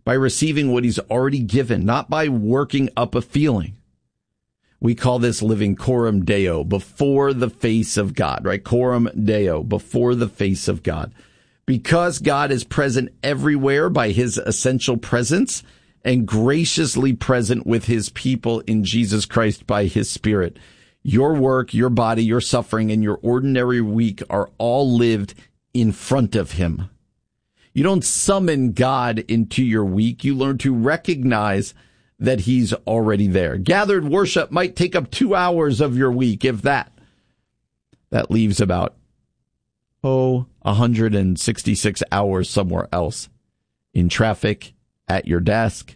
by receiving what he's already given, not by working up a feeling. We call this living coram Deo, before the face of God, right? Coram Deo, before the face of God. Because God is present everywhere by his essential presence and graciously present with his people in Jesus Christ by his Spirit. Your work, your body, your suffering, and your ordinary week are all lived in front of him. You don't summon God into your week. You learn to recognize that he's already there. Gathered worship might take up 2 hours of your week, if that. That leaves about, 166 hours somewhere else. In traffic, at your desk,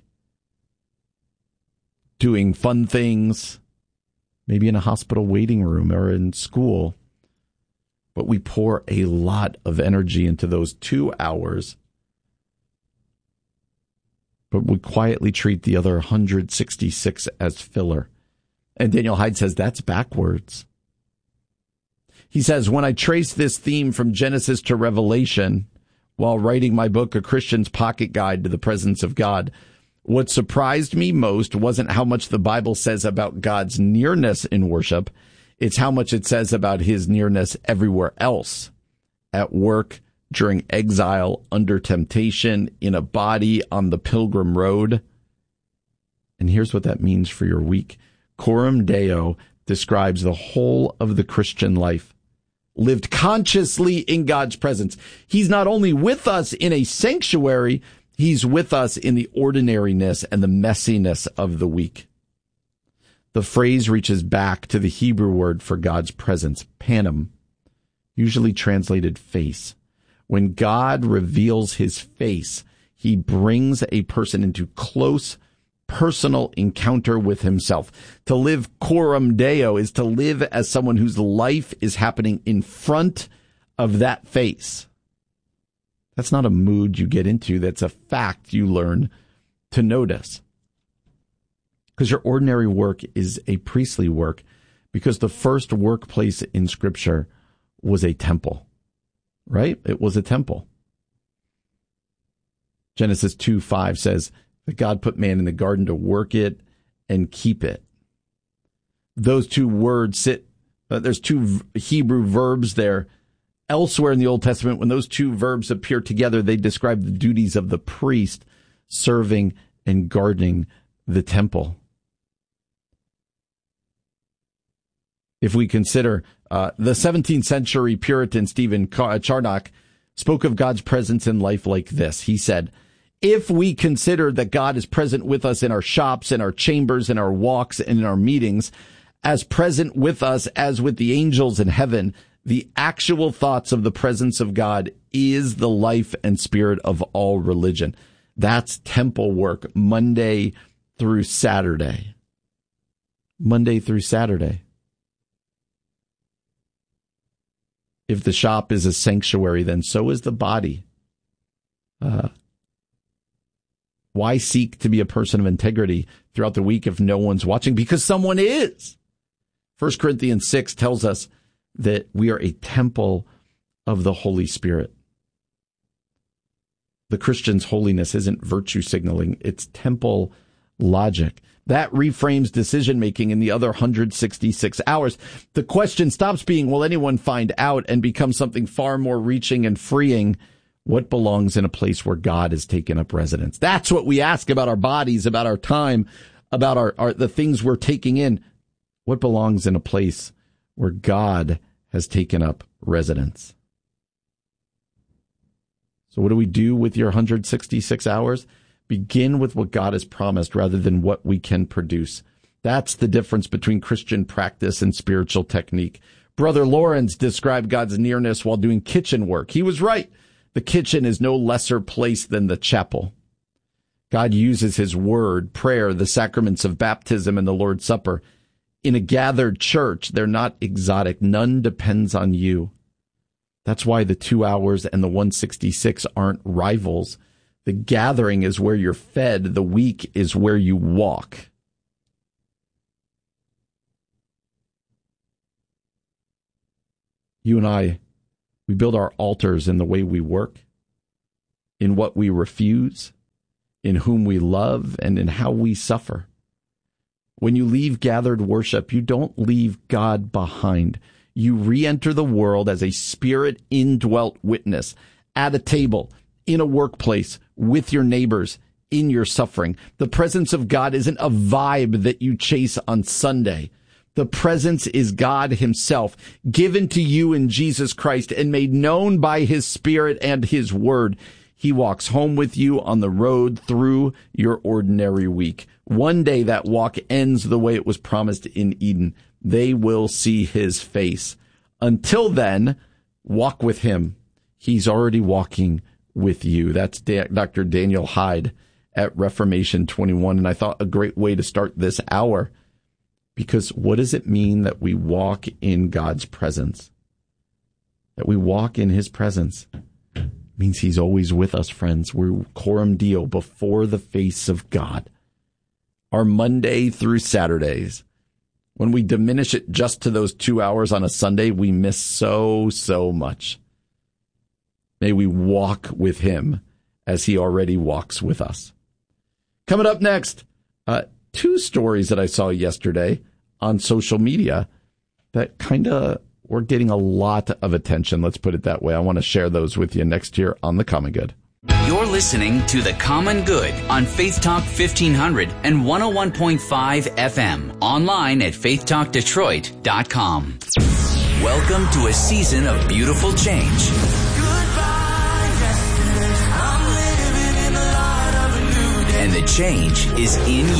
doing fun things, maybe in a hospital waiting room or in school. But we pour a lot of energy into those 2 hours. But we quietly treat the other 166 as filler. And Daniel Hyde says that's backwards. He says, when I trace this theme from Genesis to Revelation while writing my book, A Christian's Pocket Guide to the Presence of God, what surprised me most wasn't how much the Bible says about God's nearness in worship. It's how much it says about his nearness everywhere else, at work, during exile, under temptation, in a body, on the pilgrim road. And here's what that means for your week. Coram Deo describes the whole of the Christian life, lived consciously in God's presence. He's not only with us in a sanctuary, he's with us in the ordinariness and the messiness of the week. The phrase reaches back to the Hebrew word for God's presence, panim, usually translated face. When God reveals his face, he brings a person into close personal encounter with himself. To live coram Deo is to live as someone whose life is happening in front of that face. That's not a mood you get into. That's a fact you learn to notice. Because your ordinary work is a priestly work, because the first workplace in Scripture was a temple, right? It was a temple. Genesis 2:5 says that God put man in the garden to work it and keep it. Those two words there's two Hebrew verbs there. Elsewhere in the Old Testament, when those two verbs appear together, they describe the duties of the priest serving and guarding the temple. If we consider the 17th century Puritan Stephen Charnock spoke of God's presence in life like this. He said, if we consider that God is present with us in our shops, in our chambers, in our walks, and in our meetings, as present with us as with the angels in heaven, the actual thoughts of the presence of God is the life and spirit of all religion. That's temple work, Monday through Saturday. Monday through Saturday. If the shop is a sanctuary, then so is the body. Why seek to be a person of integrity throughout the week if no one's watching? Because someone is. 1 Corinthians 6 tells us that we are a temple of the Holy Spirit. The Christian's holiness isn't virtue signaling, it's temple logic. That reframes decision-making in the other 166 hours. The question stops being, will anyone find out, and becomes something far more reaching and freeing. What belongs in a place where God has taken up residence? That's what we ask about our bodies, about our time, about the things we're taking in. What belongs in a place where God has taken up residence? So what do we do with your 166 hours? Begin with what God has promised rather than what we can produce. That's the difference between Christian practice and spiritual technique. Brother Lawrence described God's nearness while doing kitchen work. He was right. The kitchen is no lesser place than the chapel. God uses his word, prayer, the sacraments of baptism, and the Lord's Supper. In a gathered church, they're not exotic. None depends on you. That's why the 2 hours and the 166 aren't rivals. The gathering is where you're fed. The week is where you walk. You and I, we build our altars in the way we work, in what we refuse, in whom we love and in how we suffer. When you leave gathered worship, you don't leave God behind. You re-enter the world as a spirit-indwelt witness at a table, in a workplace, with your neighbors, in your suffering. The presence of God isn't a vibe that you chase on Sunday. The presence is God himself, given to you in Jesus Christ and made known by his Spirit and his word. He walks home with you on the road through your ordinary week. One day that walk ends the way it was promised in Eden. They will see his face. Until then, walk with him. He's already walking with you. That's Dr. Daniel Hyde at Reformation 21. And I thought a great way to start this hour, because what does it mean that we walk in God's presence? That we walk in his presence means he's always with us, friends. We're coram deo, before the face of God. Our Monday through Saturdays, when we diminish it just to those 2 hours on a Sunday, we miss so much. May we walk with him as he already walks with us. Coming up next, two stories that I saw yesterday on social media that kind of were getting a lot of attention. Let's put it that way. I want to share those with you next year on The Common Good. You're listening to The Common Good on Faith Talk 1500 and 101.5 FM. Online at faithtalkdetroit.com. Welcome to a season of beautiful change. And the change is in